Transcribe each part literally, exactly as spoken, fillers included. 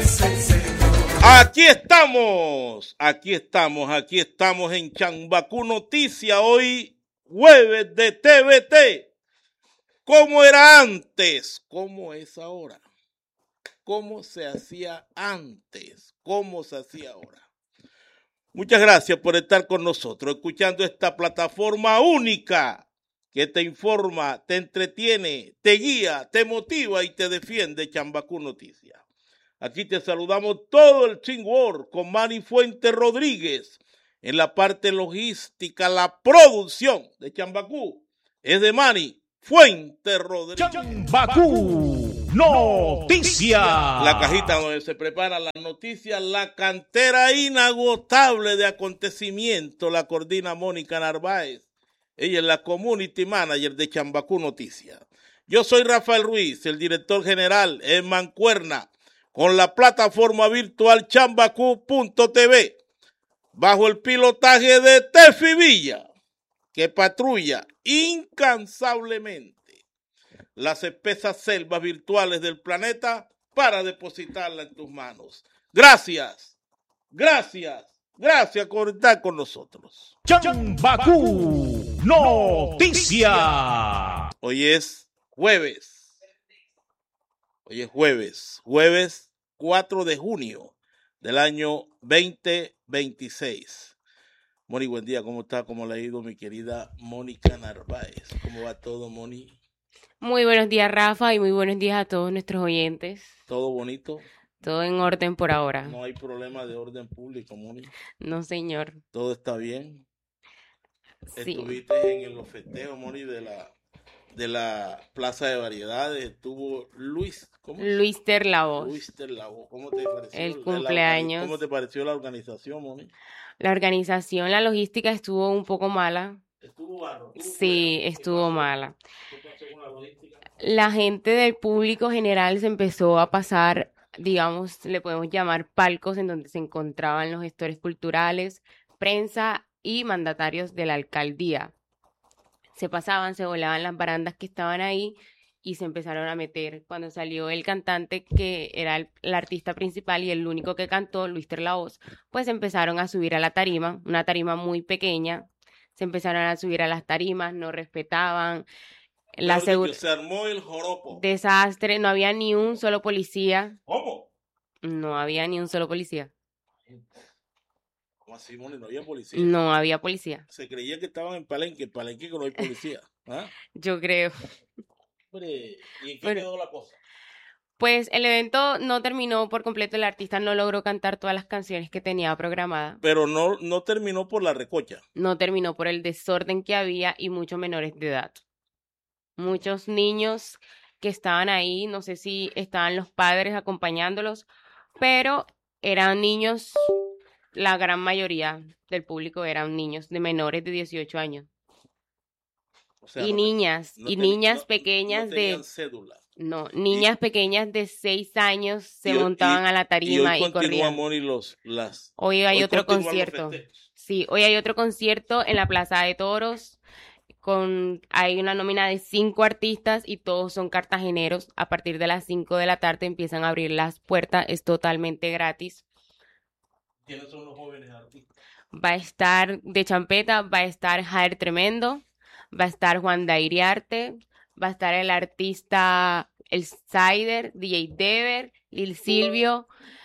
Aquí estamos, aquí estamos, aquí estamos en Chambacú Noticias, hoy jueves de T V T. ¿Cómo era antes? ¿Cómo es ahora? ¿Cómo se hacía antes? ¿Cómo se hacía ahora? Muchas gracias por estar con nosotros, escuchando esta plataforma única que te informa, te entretiene, te guía, te motiva y te defiende, Chambacú Noticias. Aquí te saludamos todo el Chingor con Manny Fuentes Rodríguez en la parte logística, la producción de Chambacú es de Manny Fuentes Rodríguez. Chambacú Noticias. La cajita donde se preparan las noticias, la cantera inagotable de acontecimientos, la coordina Mónica Narváez. Ella es la community manager de Chambacú Noticias. Yo soy Rafael Ruiz, el director general en Mancuerna, con la plataforma virtual chambacú punto t v, bajo el pilotaje de Tefi Villa, que patrulla incansablemente las espesas selvas virtuales del planeta para depositarla en tus manos. Gracias, gracias, gracias por estar con nosotros. Chambacú Noticias. Hoy es jueves. Hoy es jueves, jueves cuatro de junio del año veinte veintiséis. Moni, buen día, ¿cómo está? ¿Cómo le ha ido mi querida Mónica Narváez? ¿Cómo va todo, Moni? Muy buenos días, Rafa, y muy buenos días a todos nuestros oyentes. ¿Todo bonito? Todo en orden por ahora. No hay problema de orden público, Moni. No, señor. ¿Todo está bien? Sí. Estuviste en los festejos, Moni, de la... de la Plaza de Variedades, estuvo Luis, ¿cómo es? Luis Terlavos. Luis Terlavos, ¿cómo te pareció? El cumpleaños. ¿Cómo te pareció la organización, Moni? La organización, la logística estuvo un poco mala. ¿Estuvo barro? Sí, estuvo mala. ¿Qué pasó con la logística? La gente del público general se empezó a pasar, digamos, le podemos llamar palcos en donde se encontraban los gestores culturales, prensa y mandatarios de la alcaldía. Se pasaban, se volaban las barandas que estaban ahí y se empezaron a meter. Cuando salió el cantante, que era el, el artista principal y el único que cantó, Luis Terlavos, pues empezaron a subir a la tarima, una tarima muy pequeña. Se empezaron a subir a las tarimas, no respetaban. La seguridad. Se armó el joropo. Desastre, no había ni un solo policía. ¿Cómo? No había ni un solo policía. ¿Cómo así, Moni? No había policía. No había policía. Se creía que estaban en Palenque, en Palenque que no hay policía. ¿Ah? Yo creo. Hombre, ¿y en qué Pero, quedó la cosa? Pues el evento no terminó por completo, el artista no logró cantar todas las canciones que tenía programadas. Pero no, no terminó por la recocha. No terminó por el desorden que había y muchos menores de edad. Muchos niños que estaban ahí, no sé si estaban los padres acompañándolos, pero eran niños, la gran mayoría del público eran niños de menores de dieciocho años. O sea, y no, niñas, no y ten, niñas no, pequeñas no de... cédula. No, niñas y, pequeñas de seis años se y, montaban y, a la tarima y, y, hoy y corrían. Moni, los, las, hoy hay hoy otro concierto. Sí, hoy hay otro concierto en la Plaza de Toros. Con, hay una nómina de cinco artistas y todos son cartageneros. A partir de las cinco de la tarde empiezan a abrir las puertas. Es totalmente gratis. ¿Quiénes son los jóvenes artistas? Va a estar de champeta, va a estar Jair Tremendo, va a estar Juan Dairiarte, va a estar el artista El Sider, D J Dever, Lil Silvio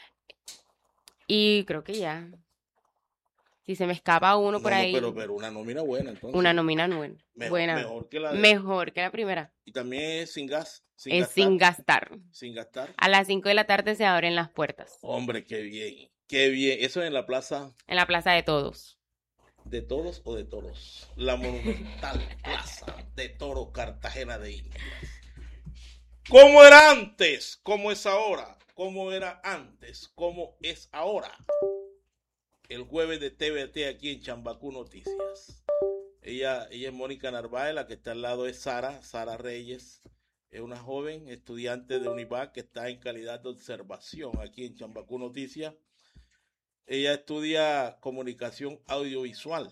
y creo que ya. Si se me escapa uno por no, no, ahí. Pero, pero una nómina buena, entonces. Una nómina buena. Mejor, buena. Mejor que la de... Mejor que la primera. Y también es sin gas. Sin es gastar. sin gastar. Sin gastar. A las cinco de la tarde se abren las puertas. Hombre, qué bien. Qué bien. Eso es en la plaza. En la Plaza de Todos. ¿De todos o de toros? La monumental Plaza de Toros Cartagena de Indias. ¿Cómo era antes? ¿Cómo es ahora? ¿Cómo era antes? ¿Cómo es ahora? El jueves de T V T aquí en Chambacú Noticias. Ella, ella es Mónica Narváez, la que está al lado es Sara, Sara Reyes. Es una joven estudiante de UNIVAC que está en calidad de observación aquí en Chambacú Noticias. Ella estudia comunicación audiovisual.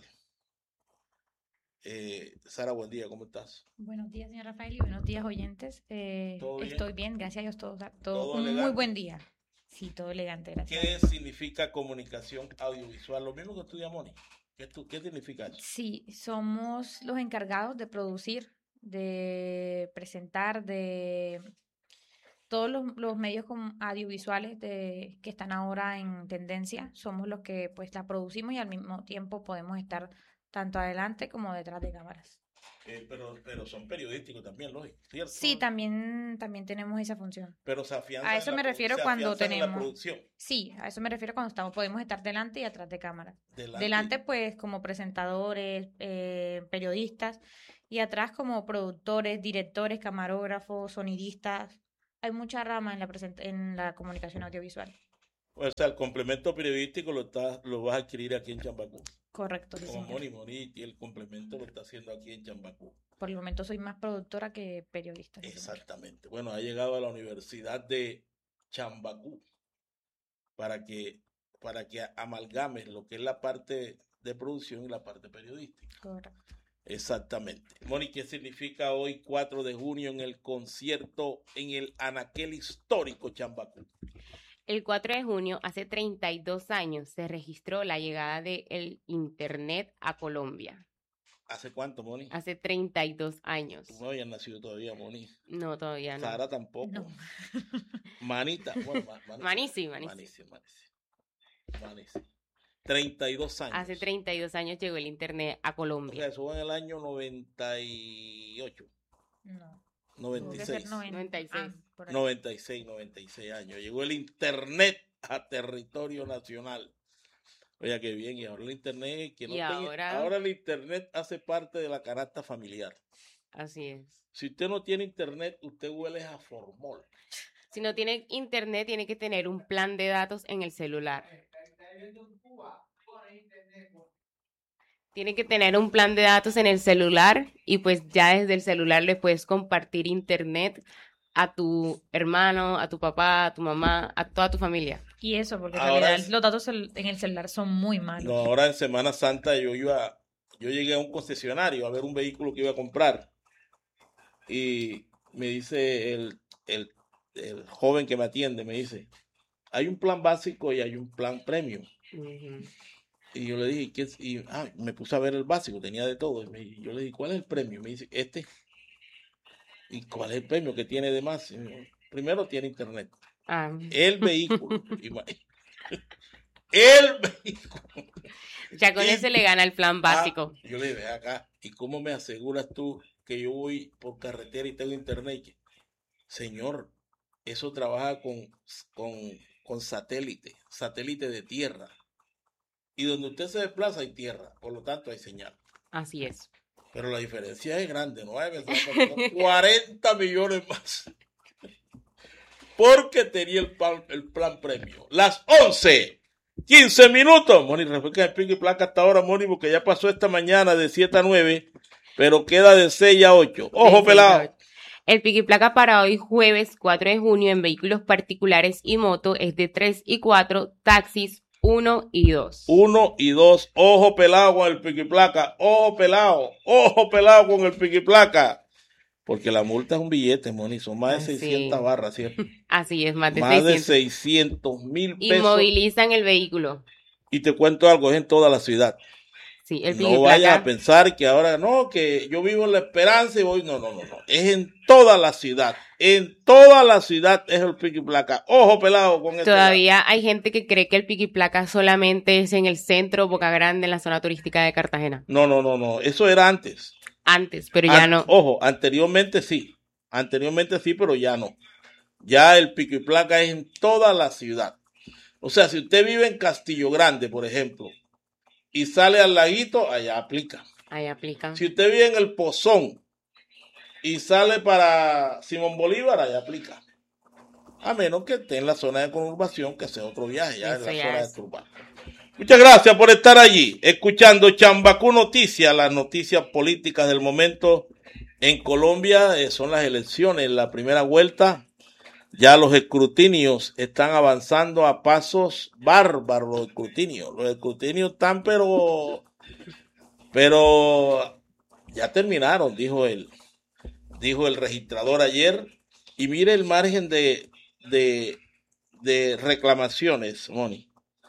Eh, Sara, buen día, ¿cómo estás? Buenos días, señor Rafael, y buenos días, oyentes. Eh, ¿Todo bien? Estoy bien, gracias a Dios, todo, todo, ¿Todo un legal? muy buen día. Sí, todo elegante, gracias. ¿Qué significa comunicación audiovisual? Lo mismo que estudia Moni. ¿Qué, tu- qué significa eso? Sí, somos los encargados de producir, de presentar, de todos los, los medios com- audiovisuales de, que están ahora en tendencia. Somos los que pues la producimos y al mismo tiempo podemos estar tanto adelante como detrás de cámaras. Eh, pero, pero son periodísticos también, lógico, ¿cierto? Sí, también, también tenemos esa función. Pero se afianzan A eso en la me produ- refiero se cuando afianzan en la tenemos. producción. Sí, a eso me refiero cuando estamos, podemos estar delante y atrás de cámara. Delante. Delante, pues, como presentadores, eh, periodistas, y atrás como productores, directores, camarógrafos, sonidistas. Hay mucha rama en la present- en la comunicación audiovisual. O sea, el complemento periodístico lo, está, lo vas a adquirir aquí en Chambacú. Correcto, sí, Como señor. Moni Moni, y el complemento lo está haciendo aquí en Chambacú. Por el momento soy más productora que periodista. sí, señor. Exactamente. Bueno, ha llegado a la Universidad de Chambacú para que, para que amalgames lo que es la parte de producción y la parte periodística. Correcto. Exactamente. Moni, ¿qué significa hoy cuatro de junio en el concierto en el anaquel histórico Chambacú? El cuatro de junio, hace treinta y dos años, se registró la llegada del Internet a Colombia. ¿Hace cuánto, Moni? Hace treinta y dos años. Tú no habías nacido todavía, Moni. No, todavía no. Sara tampoco. No. Manita. Bueno, ma- manita. Manisi, Manisi. Manisi, Manisi. Manisi. treinta y dos años. Hace treinta y dos años llegó el Internet a O sea, Colombia. eso fue en el año noventa y ocho. No. noventa Tuvo y que ser seis. noven- noventa y seis. ah, por ahí. noventa y seis, noventa y seis años. Llegó el Internet a territorio nacional. Oiga, qué bien. Y ahora el Internet, que no Y tenga- ahora- ahora el Internet hace parte de la canasta familiar. Así es. Si usted no tiene Internet, usted huele a formol. Si no tiene Internet, tiene que tener un plan de datos en el celular. Tiene que tener un plan de datos en el celular y pues ya desde el celular le puedes compartir Internet a tu hermano, a tu papá, a tu mamá, a toda tu familia. Y eso, porque en Ahora realidad es- los datos cel- en el celular son muy malos. No, ahora en Semana Santa yo iba, yo llegué a un concesionario a ver un vehículo que iba a comprar y me dice el, el, el joven que me atiende, me dice, hay un plan básico y hay un plan premium. Ujú. Y yo le dije, ¿qué es? Y ah, me puse a ver el básico, tenía de todo. Y me- yo le dije, ¿cuál es el premio? Me dice, este. ¿Y cuál es el premio que tiene de más? Y me dijo, primero tiene internet. Ah, El vehículo. ima- el vehículo. ya con y- eso le gana el plan básico. Ah, yo le dije, "Ve acá, ¿y cómo me aseguras tú que yo voy por carretera y tengo internet? Y que, señor, eso trabaja con, con, con satélite, satélite de tierra. Y donde usted se desplaza hay tierra, por lo tanto hay señal. Así es. Pero la diferencia es grande, ¿no? Hay cuarenta millones más. Porque tenía el plan, el plan premio. Las once, quince minutos. Moni, refresca el pico y placa hasta ahora, Moni, porque ya pasó esta mañana de siete a nueve, pero queda de seis a ocho. Ojo, De pelado. seis a ocho. El pico y placa para hoy, jueves cuatro de junio, en vehículos particulares y moto es de tres y cuatro, taxis uno y dos. Uno y dos. Ojo pelado con el pico y placa. Ojo pelado. Ojo pelado con el pico y placa. Porque la multa es un billete, Moni. Son más de Ah, sí. seiscientas barras, ¿cierto? Así es, más de Más de seiscientos. seiscientos mil pesos. Inmovilizan el vehículo. Y te cuento algo, es en toda la ciudad. Sí, el pico No y vayas placa. a pensar que ahora no, que yo vivo en La Esperanza y voy. No, no, no, no. Es en toda la ciudad. En toda la ciudad es el pico y placa. Ojo pelado con esto. Todavía hay gente que cree que el pico y placa solamente es en el centro, Boca Grande, en la zona turística de Cartagena. No, no, no, no. Eso era antes. Antes, pero ya An- no. Ojo, anteriormente sí. Anteriormente sí, pero ya no. Ya el pico y placa es en toda la ciudad. O sea, si usted vive en Castillo Grande, por ejemplo, y sale al laguito, allá aplica. Ahí aplica. Si usted vive en el Pozón y sale para Simón Bolívar, allá aplica. A menos que esté en la zona de conurbación, que sea otro viaje, ya en Eso la ya zona es. de Turbán. Muchas gracias por estar allí, escuchando Chambacú Noticias, las noticias políticas del momento en Colombia. Eh, son las elecciones, la primera vuelta. Ya los escrutinios están avanzando a pasos bárbaros, los escrutinios. Los escrutinios están, pero, pero ya terminaron, dijo el, dijo el registrador ayer. Y mire el margen de, de, de reclamaciones, Moni.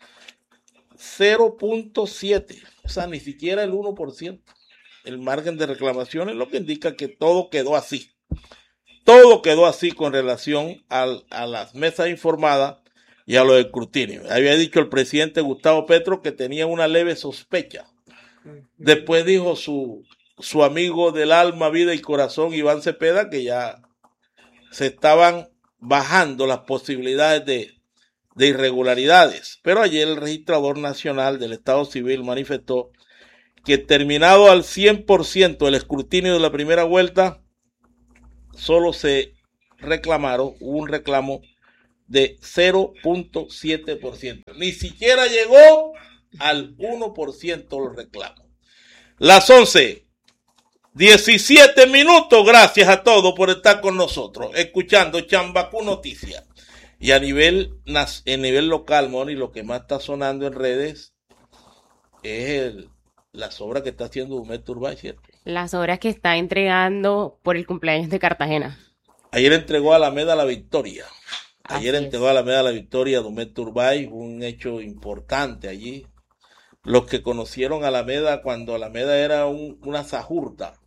cero punto siete, o sea, ni siquiera el uno por ciento. El margen de reclamaciones, lo que indica que todo quedó así. Todo quedó así con relación al, a las mesas informadas y a los escrutinios. Había dicho el presidente Gustavo Petro que tenía una leve sospecha. Después dijo su, su amigo del alma, vida y corazón, Iván Cepeda, que ya se estaban bajando las posibilidades de, de irregularidades. Pero ayer el registrador nacional del Estado Civil manifestó que terminado al cien por ciento el escrutinio de la primera vuelta, solo se reclamaron, hubo un reclamo de cero punto siete por ciento. Ni siquiera llegó al uno por ciento los reclamos. Las once, diecisiete minutos. Gracias a todos por estar con nosotros, escuchando Chambacú Noticias. Y a nivel, en nivel local, Moni, lo que más está sonando en redes es el, las obras que está haciendo Dumet Turbay, ¿cierto? Las obras que está entregando por el cumpleaños de Cartagena. Ayer entregó a Alameda La Victoria. Ayer Así entregó a Alameda La Victoria a Dumet Turbay, un hecho importante allí. Los que conocieron a Alameda cuando Alameda era un, una sajurta.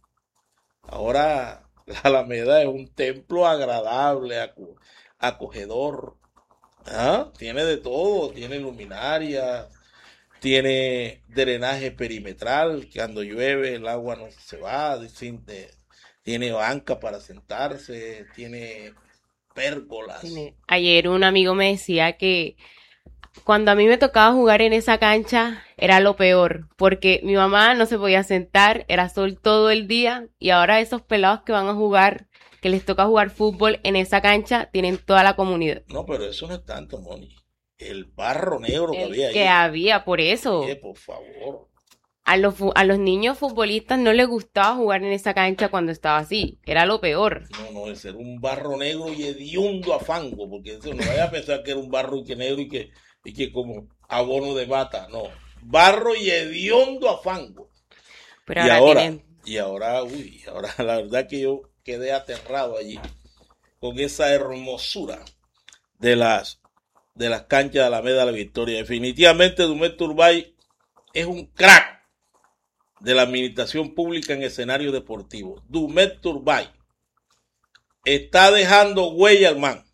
Ahora la Alameda es un templo agradable, aco, acogedor. ¿Ah? Tiene de todo, tiene luminaria, tiene drenaje perimetral, que cuando llueve el agua no se va, tiene banca para sentarse, tiene pérgolas. Ayer un amigo me decía que cuando a mí me tocaba jugar en esa cancha era lo peor, porque mi mamá no se podía sentar, era sol todo el día, y ahora esos pelados que van a jugar, que les toca jugar fútbol en esa cancha, tienen toda la comunidad. No, pero eso no es tanto, Moni. El barro negro que el había ahí. Que había, por eso. Oye, por favor. A los, a los niños futbolistas no les gustaba jugar en esa cancha cuando estaba así. Era lo peor. No, no, ese era un barro negro y hediondo a fango, porque eso no vaya a pensar que era un barro y que negro y que, y que como abono de bata. No, barro y hediondo a fango. Pero y ahora, ahora, tienen... y ahora, uy, ahora la verdad que yo quedé aterrado allí con esa hermosura de las de las canchas de Alameda La Victoria. Definitivamente Dumet Turbay es un crack de la administración pública en escenario deportivo. Dumet Turbay está dejando huella al man.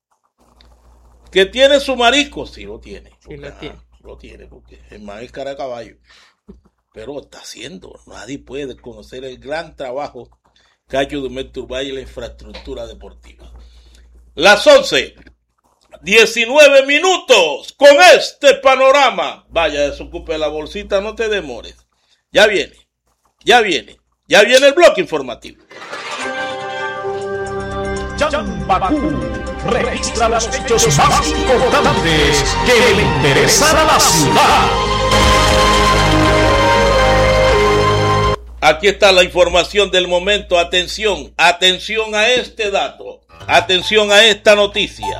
¿Que tiene su marisco? Sí lo tiene. Sí lo tiene. Lo tiene porque el man es cara de caballo. Pero está haciendo. Nadie puede conocer el gran trabajo que ha hecho Dumet Turbay y la infraestructura deportiva. Las once, diecinueve minutos con este panorama. Vaya, desocupe la bolsita, no te demores. Ya viene, ya viene, ya viene el bloque informativo. Chambacú registra los hechos más importantes que le interesan a la ciudad. Aquí está la información del momento. Atención, atención a este dato. Atención a esta noticia.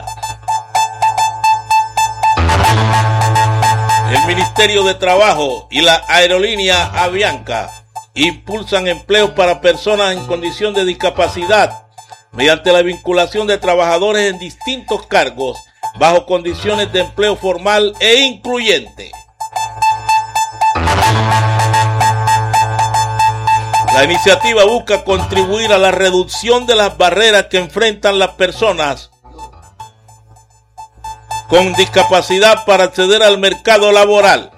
El Ministerio de Trabajo y la aerolínea Avianca impulsan empleos para personas en condición de discapacidad mediante la vinculación de trabajadores en distintos cargos bajo condiciones de empleo formal e incluyente. La iniciativa busca contribuir a la reducción de las barreras que enfrentan las personas con discapacidad para acceder al mercado laboral.